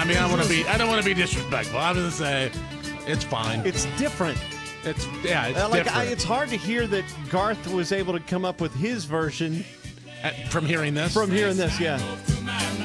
I mean, I don't want to be disrespectful. I'm going to say it's fine. It's different. It's different. It's hard to hear that Garth was able to come up with his version From hearing this? from hearing this, yeah.